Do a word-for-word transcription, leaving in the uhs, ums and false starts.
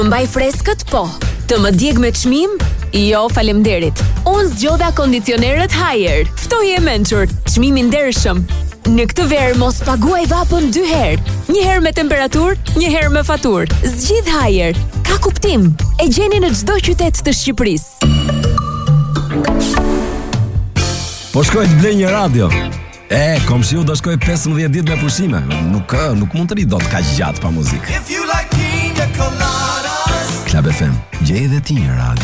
Mbaj freskët, po. Të më djeg me çmim? Jo, faleminderit. Unë zgjodha kondicionerët Haier. Ftohje e mençur, çmimi ndershëm. Në këtë verë mos paguaj vapën dy herë. Një herë me temperaturë, një herë me faturë. Zgjidh Haier. Ka kuptim. E gjeni në çdo qytet të Shqipërisë. Po shkoj të blej një radio. E, komshiu do shkoj pesëmbëdhjetë ditë me pushime. Nuk nuk mund të ri dot kaq gjatë pa muzikë. Club F M, gjej edhe ti një radio.